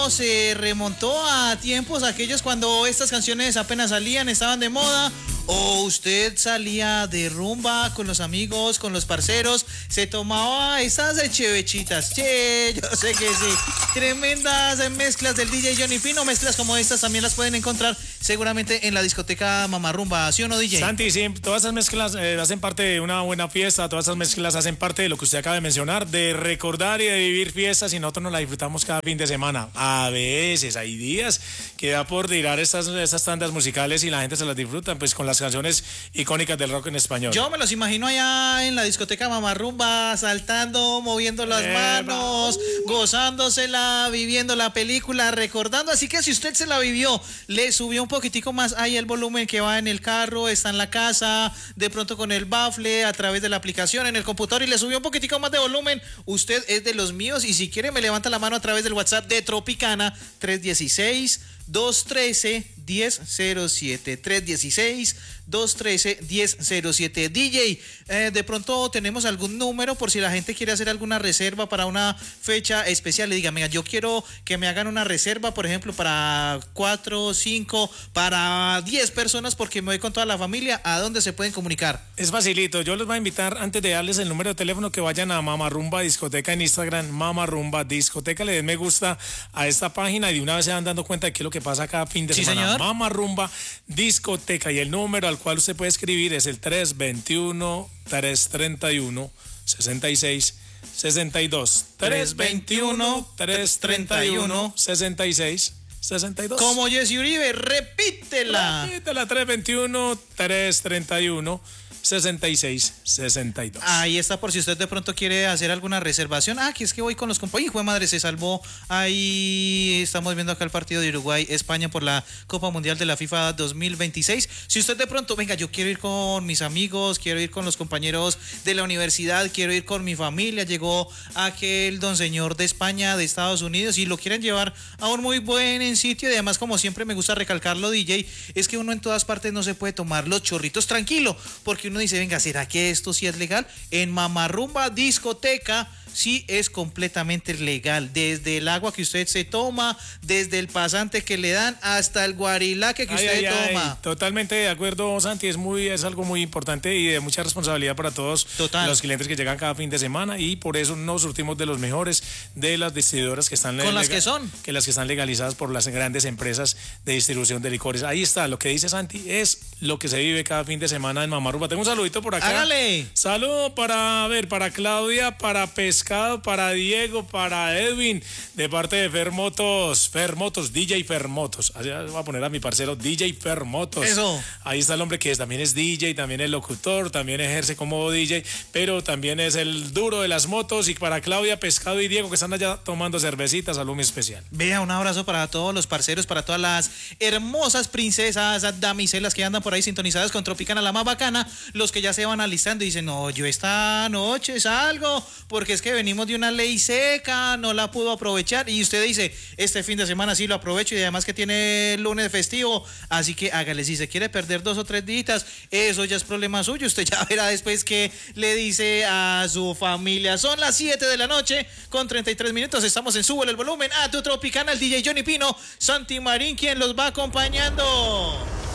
se remontó a tiempos aquellos cuando estas canciones apenas salían, estaban de moda, o usted salía de rumba con los amigos, con los parceros, se tomaba esas chevechitas. Che, yo sé que sí. Tremendas mezclas del DJ Johnny Pino, mezclas como estas también las pueden encontrar seguramente en la discoteca Mamarrumba, ¿sí o no, DJ? Santi, sí, todas esas mezclas hacen parte de una buena fiesta, todas esas mezclas hacen parte de lo que usted acaba de mencionar, de recordar y de vivir fiestas, y nosotros nos la disfrutamos cada fin de semana. A veces hay días que da por tirar estas tandas musicales y la gente se las disfruta, pues con las canciones icónicas del rock en español. Yo me los imagino allá en la discoteca Mamarrumba, saltando, moviendo las manos, gozándosela, viviendo la película, recordando. Así que si usted se la vivió, le subió un poquitico más ahí el volumen que va en el carro, está en la casa, de pronto con el bafle, a través de la aplicación, en el computador, y le subió un poquitico más de volumen, usted es de los míos. Y si quiere me levanta la mano a través del WhatsApp de Tropicana, 316-213-1007, 316-213-1007. DJ, de pronto tenemos algún número por si la gente quiere hacer alguna reserva para una fecha especial. Le diga, mira, yo quiero que me hagan una reserva, por ejemplo, para 4, 5, para 10 personas, porque me voy con toda la familia. ¿A dónde se pueden comunicar? Es facilito, yo les voy a invitar, antes de darles el número de teléfono, que vayan a Mamarrumba Discoteca en Instagram, Mamarrumba Discoteca, le den me gusta a esta página y de una vez se van dando cuenta de qué es lo que pasa cada fin de semana. Señor. Mamarrumba Discoteca, y el número al cual usted puede escribir es el 321-331-6662. 321-331-6662. Como Jessy Uribe, repítela. Repítela, 321-331-6662. Ahí está, por si usted de pronto quiere hacer alguna reservación. Que es que voy con los compañeros. Hijo de madre, se salvó. Ahí estamos viendo acá el partido de Uruguay-España por la Copa Mundial de la FIFA 2026. Si usted de pronto, venga, yo quiero ir con mis amigos, quiero ir con los compañeros de la universidad, quiero ir con mi familia. Llegó aquel don señor de España, de Estados Unidos, y lo quieren llevar a un muy buen sitio. Y además, como siempre me gusta recalcarlo, DJ, es que uno en todas partes no se puede tomar los chorritos tranquilo, porque uno dice, venga, ¿será que esto sí es legal? En Mamarrumba Discoteca sí es completamente legal, desde el agua que usted se toma, desde el pasante que le dan, hasta el guarilaque que usted toma. Totalmente de acuerdo, Santi, es algo muy importante y de mucha responsabilidad para todos los clientes que llegan cada fin de semana, y por eso nos surtimos de los mejores, de las distribuidoras que están las que están legalizadas por las grandes empresas de distribución de licores. Ahí está, lo que dice Santi es lo que se vive cada fin de semana en Mamarrumba. Tengo un saludito por acá. Hágale. Saludo para Claudia, para Pescado, para Diego, para Edwin, de parte de Fermotos, DJ Fermotos. Así voy a poner a mi parcero DJ Fermotos. Eso. Ahí está el hombre que también es DJ, también es locutor, también ejerce como DJ, pero también es el duro de las motos. Y para Claudia, Pescado y Diego, que están allá tomando cervecitas, saludo muy especial. Vea, un abrazo para todos los parceros, para todas las hermosas princesas, damiselas que andan por ahí sintonizadas con Tropicana, la más bacana, los que ya se van alistando y dicen, no, yo esta noche salgo, porque es que venimos de una ley seca, no la pudo aprovechar. Y usted dice, este fin de semana sí lo aprovecho, y además que tiene el lunes festivo, así que hágale. Si se quiere perder 2 o 3 días, eso ya es problema suyo, usted ya verá después que le dice a su familia. Son las 7 de la noche con 33 minutos, estamos en Súbele el Volumen a tu Tropicana, el DJ Johnny Pino, Santi Marín, quien los va acompañando.